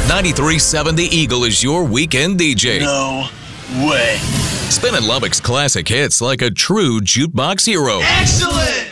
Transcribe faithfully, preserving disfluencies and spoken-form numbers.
ninety-three point seven The Eagle is your weekend D J. No way. Spinning Lubbock's classic hits like a true jukebox hero. Excellent!